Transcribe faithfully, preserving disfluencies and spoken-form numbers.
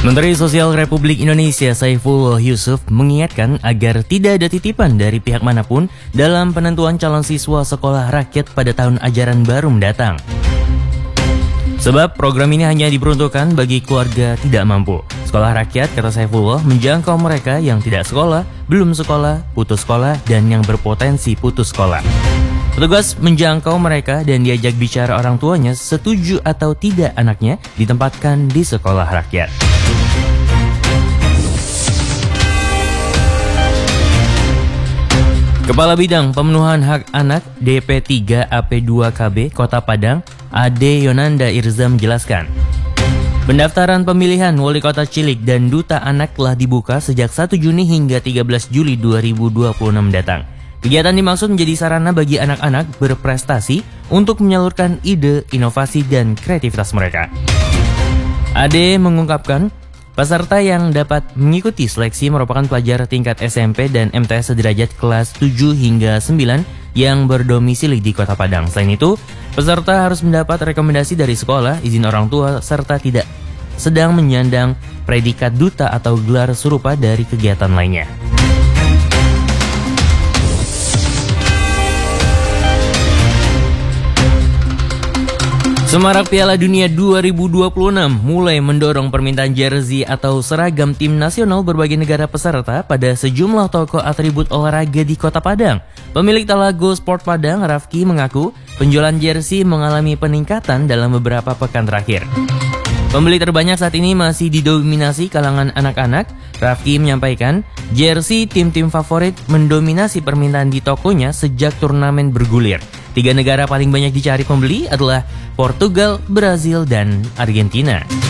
Menteri Sosial Republik Indonesia Saifullah Yusuf mengingatkan agar tidak ada titipan dari pihak manapun dalam penentuan calon siswa sekolah rakyat pada tahun ajaran baru mendatang. Sebab program ini hanya diperuntukkan bagi keluarga tidak mampu. Sekolah rakyat, kata Saifullah, menjangkau mereka yang tidak sekolah, belum sekolah, putus sekolah, dan yang berpotensi putus sekolah. Petugas menjangkau mereka dan diajak bicara orang tuanya setuju atau tidak anaknya ditempatkan di sekolah rakyat. Kepala Bidang Pemenuhan Hak Anak D P tiga A P dua K B Kota Padang, Ade Yonanda Irza menjelaskan, pendaftaran pemilihan Wali Kota Cilik dan Duta Anak telah dibuka sejak satu Juni hingga tiga belas Juli dua ribu dua puluh enam mendatang. Kegiatan dimaksud menjadi sarana bagi anak-anak berprestasi untuk menyalurkan ide, inovasi, dan kreativitas mereka. Ade mengungkapkan, peserta yang dapat mengikuti seleksi merupakan pelajar tingkat S M P dan M T S sederajat kelas tujuh hingga sembilan yang berdomisili di Kota Padang. Selain itu, peserta harus mendapat rekomendasi dari sekolah, izin orang tua, serta tidak sedang menyandang predikat duta atau gelar serupa dari kegiatan lainnya. Semarak Piala Dunia dua ribu dua puluh enam mulai mendorong permintaan jersey atau seragam tim nasional berbagai negara peserta pada sejumlah toko atribut olahraga di Kota Padang. Pemilik Talago Sport Padang, Rafki, mengaku penjualan jersey mengalami peningkatan dalam beberapa pekan terakhir. Pembeli terbanyak saat ini masih didominasi kalangan anak-anak. Rafki menyampaikan, jersey tim-tim favorit mendominasi permintaan di tokonya sejak turnamen bergulir. Tiga negara paling banyak dicari pembeli adalah Portugal, Brazil, dan Argentina.